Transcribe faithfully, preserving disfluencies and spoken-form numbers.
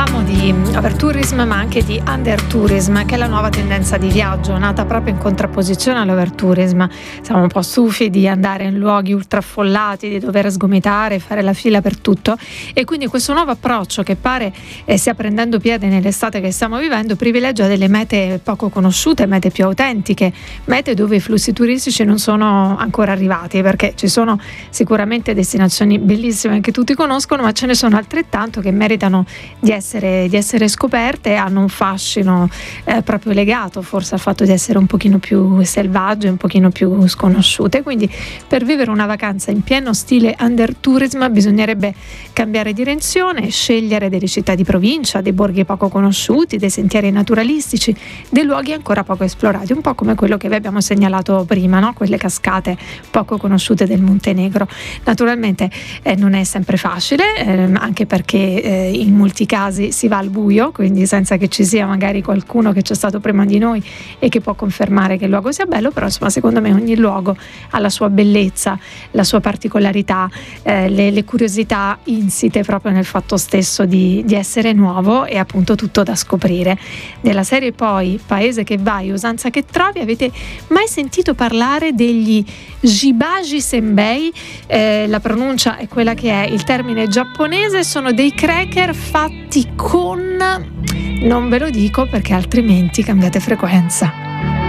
parliamo di overtourism ma anche di undertourism, che è la nuova tendenza di viaggio nata proprio in contrapposizione all'overtourism. Siamo un po' stufi di andare in luoghi ultraffollati, di dover sgomitare, fare la fila per tutto, e quindi questo nuovo approccio che pare eh, stia prendendo piede nell'estate che stiamo vivendo privilegia delle mete poco conosciute, mete più autentiche, mete dove i flussi turistici non sono ancora arrivati, perché ci sono sicuramente destinazioni bellissime che tutti conoscono, ma ce ne sono altrettanto che meritano di essere, di essere scoperte, hanno un fascino eh, proprio legato forse al fatto di essere un pochino più selvagge, un pochino più sconosciute. Quindi per vivere una vacanza in pieno stile undertourism bisognerebbe cambiare direzione, scegliere delle città di provincia, dei borghi poco conosciuti, dei sentieri naturalistici, dei luoghi ancora poco esplorati, un po' come quello che vi abbiamo segnalato prima, no? Quelle cascate poco conosciute del Montenegro. Naturalmente eh, non è sempre facile, eh, anche perché eh, in molti casi si va al buio, quindi senza che ci sia magari qualcuno che c'è stato prima di noi e che può confermare che il luogo sia bello, però insomma secondo me ogni luogo ha la sua bellezza, la sua particolarità, eh, le, le curiosità insite proprio nel fatto stesso di, di essere nuovo e appunto tutto da scoprire. Nella serie poi Paese che vai, usanza che trovi, avete mai sentito parlare degli Jibaji Senbei? Eh, la pronuncia è quella che è, il termine giapponese, sono dei cracker fatti con... non ve lo dico perché altrimenti cambiate frequenza.